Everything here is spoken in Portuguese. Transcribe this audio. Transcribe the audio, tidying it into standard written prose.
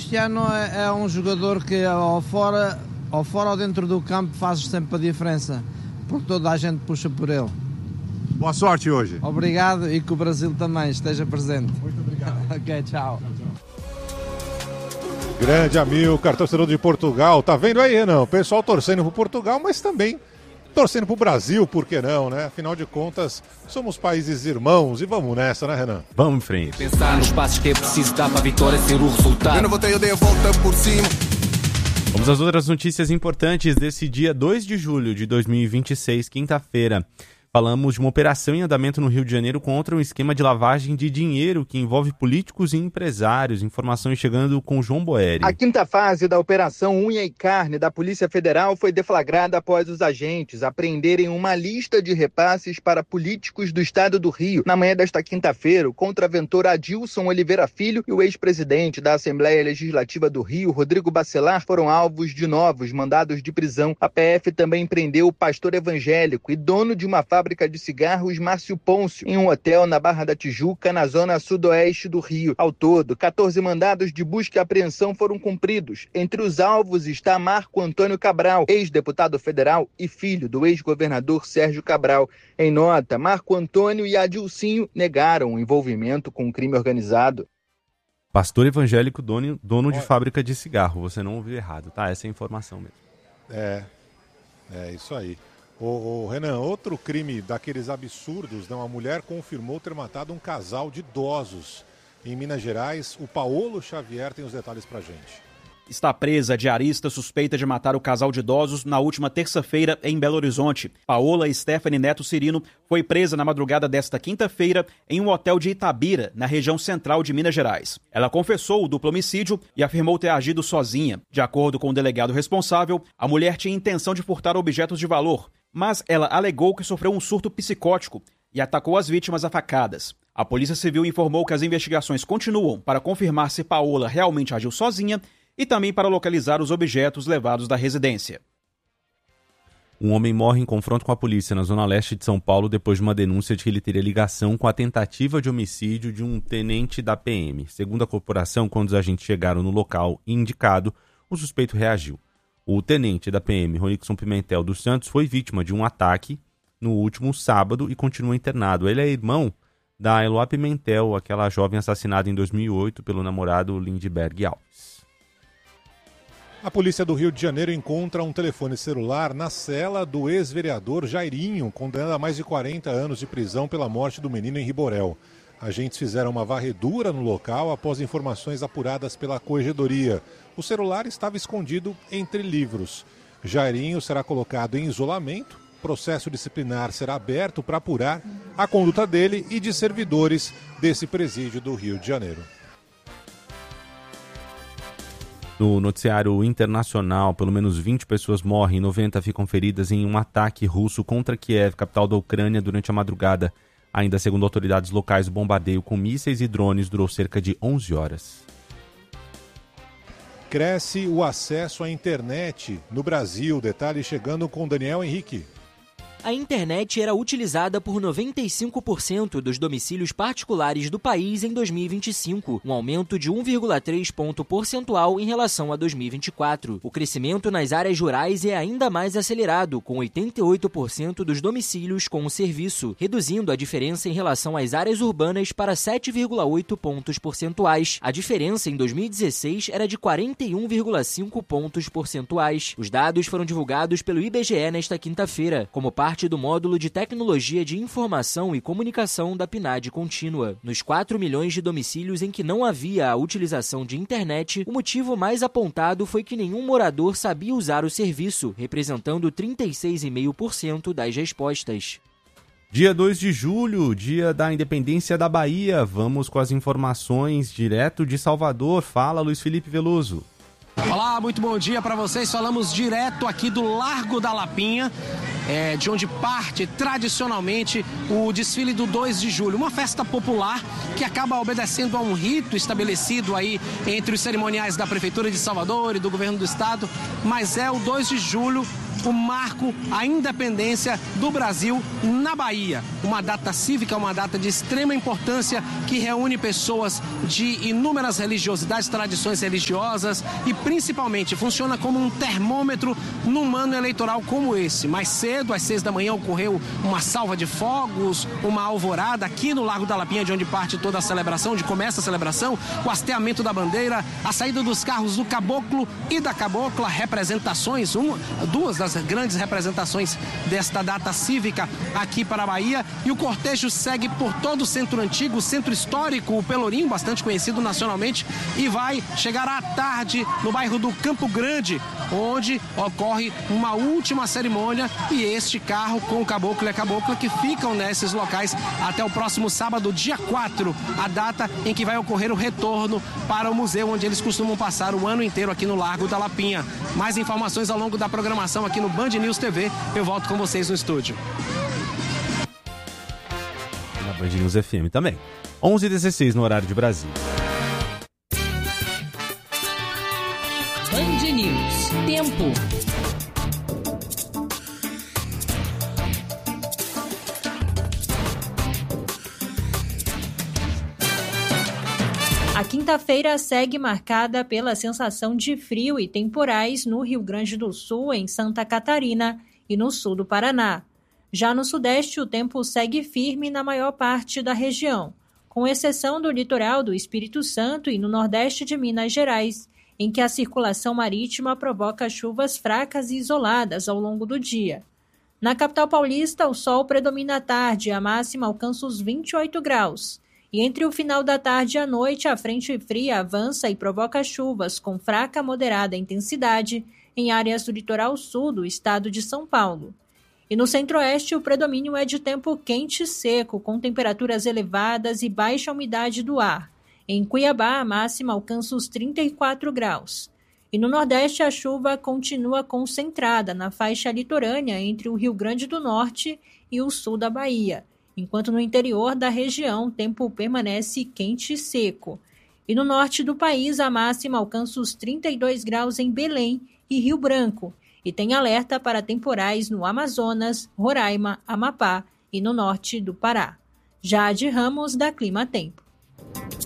Cristiano é um jogador que ao fora ou dentro do campo faz sempre a diferença, porque toda a gente puxa por ele. Boa sorte hoje. Obrigado e que o Brasil também esteja presente. Muito obrigado. Ok, tchau. Grande Amilcar, torcedor de Portugal. Tá vendo aí, Renan? O pessoal torcendo pro Portugal, mas também torcendo pro Brasil, por que não, né? Afinal de contas, somos países irmãos e vamos nessa, né, Renan? Vamos em frente. Pensar nos passos que é preciso dar para a vitória ser o resultado. Eu não votei, eu dei a volta por cima. Vamos às outras notícias importantes desse dia 2 de julho de 2026, quinta-feira. Falamos de uma operação em andamento no Rio de Janeiro contra um esquema de lavagem de dinheiro que envolve políticos e empresários. Informações chegando com João Boeri. A quinta fase da Operação Unha e Carne da Polícia Federal foi deflagrada após os agentes apreenderem uma lista de repasses para políticos do estado do Rio. Na manhã desta quinta-feira, o contraventor Adilson Oliveira Filho e o ex-presidente da Assembleia Legislativa do Rio, Rodrigo Bacelar, foram alvos de novos mandados de prisão. A PF também prendeu o pastor evangélico e dono de uma fábrica de cigarros Márcio Pôncio, em um hotel na Barra da Tijuca, na zona sudoeste do Rio. Ao todo, 14 mandados de busca e apreensão foram cumpridos. Entre os alvos está Marco Antônio Cabral, ex-deputado federal e filho do ex-governador Sérgio Cabral. Em nota, Marco Antônio e Adilcinho negaram o envolvimento com o crime organizado. Pastor evangélico, dono de fábrica de cigarro. Você não ouviu errado, tá? Essa é a informação mesmo. É isso aí. Ô, Renan, outro crime daqueles absurdos, né? Uma mulher confirmou ter matado um casal de idosos em Minas Gerais. O Paolo Xavier tem os detalhes pra gente. Está presa a diarista suspeita de matar o casal de idosos na última terça-feira em Belo Horizonte. Paola Stephanie Neto Cirino foi presa na madrugada desta quinta-feira em um hotel de Itabira, na região central de Minas Gerais. Ela confessou o duplo homicídio e afirmou ter agido sozinha. De acordo com o delegado responsável, a mulher tinha intenção de furtar objetos de valor, mas ela alegou que sofreu um surto psicótico e atacou as vítimas a facadas. A Polícia Civil informou que as investigações continuam para confirmar se Paola realmente agiu sozinha e também para localizar os objetos levados da residência. Um homem morre em confronto com a polícia na zona leste de São Paulo depois de uma denúncia de que ele teria ligação com a tentativa de homicídio de um tenente da PM. Segundo a corporação, quando os agentes chegaram no local indicado, o suspeito reagiu. O tenente da PM, Ronixon Pimentel dos Santos, foi vítima de um ataque no último sábado e continua internado. Ele é irmão da Eloá Pimentel, aquela jovem assassinada em 2008 pelo namorado Lindbergh Alves. A polícia do Rio de Janeiro encontra um telefone celular na cela do ex-vereador Jairinho, condenado a mais de 40 anos de prisão pela morte do menino em Riborel. Agentes fizeram uma varredura no local após informações apuradas pela corregedoria. O celular estava escondido entre livros. Jairinho será colocado em isolamento. Processo disciplinar será aberto para apurar a conduta dele e de servidores desse presídio do Rio de Janeiro. No noticiário internacional, pelo menos 20 pessoas morrem e 90 ficam feridas em um ataque russo contra Kiev, capital da Ucrânia, durante a madrugada. Ainda segundo autoridades locais, o bombardeio com mísseis e drones durou cerca de 11 horas. Cresce o acesso à internet no Brasil. Detalhe chegando com Daniel Henrique. A internet era utilizada por 95% dos domicílios particulares do país em 2025, um aumento de 1,3 ponto percentual em relação a 2024. O crescimento nas áreas rurais é ainda mais acelerado, com 88% dos domicílios com o serviço, reduzindo a diferença em relação às áreas urbanas para 7,8 pontos percentuais. A diferença em 2016 era de 41,5 pontos percentuais. Os dados foram divulgados pelo IBGE nesta quinta-feira, como parte do módulo de Tecnologia de Informação e Comunicação da PNAD contínua. Nos 4 milhões de domicílios em que não havia a utilização de internet, o motivo mais apontado foi que nenhum morador sabia usar o serviço, representando 36,5% das respostas. Dia 2 de julho, dia da independência da Bahia. Vamos com as informações direto de Salvador. Fala, Luiz Felipe Veloso. Olá, muito bom dia para vocês. Falamos direto aqui do Largo da Lapinha, de onde parte tradicionalmente o desfile do 2 de julho, uma festa popular que acaba obedecendo a um rito estabelecido aí entre os cerimoniais da Prefeitura de Salvador e do Governo do Estado, mas é o 2 de julho o marco, a independência do Brasil na Bahia. Uma data cívica, uma data de extrema importância que reúne pessoas de inúmeras religiosidades, tradições religiosas e principalmente funciona como um termômetro num ano eleitoral como esse. Mais cedo, às 6 da manhã, ocorreu uma salva de fogos, uma alvorada aqui no Largo da Lapinha, de onde parte toda a celebração, onde começa a celebração, o hasteamento da bandeira, a saída dos carros do caboclo e da cabocla, representações, duas das grandes representações desta data cívica aqui para a Bahia, e o cortejo segue por todo o centro antigo, o centro histórico, o Pelourinho, bastante conhecido nacionalmente, e vai chegar à tarde no bairro do Campo Grande, onde ocorre uma última cerimônia, e este carro com o caboclo e a cabocla que ficam nesses locais até o próximo sábado, dia 4, a data em que vai ocorrer o retorno para o museu, onde eles costumam passar o ano inteiro aqui no Largo da Lapinha. Mais informações ao longo da programação aqui no Band News TV. Eu volto com vocês no estúdio. Na Band News FM também. 11h16 no horário de Brasília. Band News. Tempo. A quinta-feira segue marcada pela sensação de frio e temporais no Rio Grande do Sul, em Santa Catarina e no sul do Paraná. Já no Sudeste, o tempo segue firme na maior parte da região, com exceção do litoral do Espírito Santo e no Nordeste de Minas Gerais, em que a circulação marítima provoca chuvas fracas e isoladas ao longo do dia. Na capital paulista, o sol predomina à tarde e a máxima alcança os 28 graus. E entre o final da tarde e a noite, a frente fria avança e provoca chuvas com fraca a moderada intensidade em áreas do litoral sul do estado de São Paulo. E no centro-oeste, o predomínio é de tempo quente e seco, com temperaturas elevadas e baixa umidade do ar. Em Cuiabá, a máxima alcança os 34 graus. E no nordeste, a chuva continua concentrada na faixa litorânea entre o Rio Grande do Norte e o sul da Bahia, enquanto no interior da região o tempo permanece quente e seco. E no norte do país, a máxima alcança os 32 graus em Belém e Rio Branco, e tem alerta para temporais no Amazonas, Roraima, Amapá e no norte do Pará. Jade Ramos, da Clima Tempo.